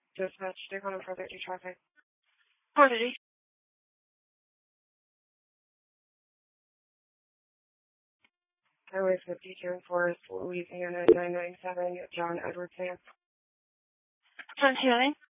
Dispatch, Dakota 430 traffic. Quantity. Highway 52 in Forest, Louisiana 997, John Edward Sam. 10 TNA.